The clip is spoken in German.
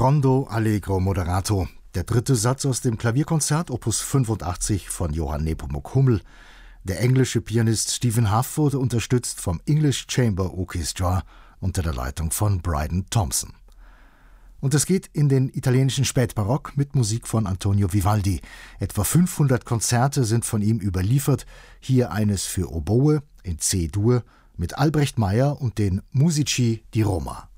Rondo Allegro Moderato, der dritte Satz aus dem Klavierkonzert Opus 85 von Johann Nepomuk Hummel. Der englische Pianist Stephen Hough wurde unterstützt vom English Chamber Orchestra unter der Leitung von Bryden Thompson. Und es geht in den italienischen Spätbarock mit Musik von Antonio Vivaldi. Etwa 500 Konzerte sind von ihm überliefert. Hier eines für Oboe in C-Dur mit Albrecht Meyer und den Musici di Roma.